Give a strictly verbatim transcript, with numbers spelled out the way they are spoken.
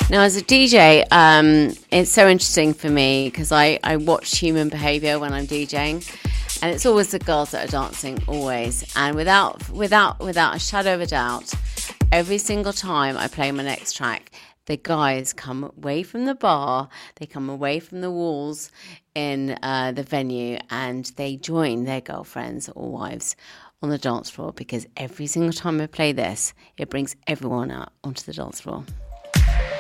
Now, as a D J, um, it's so interesting for me because I, I watch human behaviour when I'm DJing, and it's always the girls that are dancing, always. And without without without a shadow of a doubt, every single time I play my next track, the guys come away from the bar, they come away from the walls in uh, the venue, and they join their girlfriends or wives on the dance floor, because every single time I play this, it brings everyone out onto the dance floor.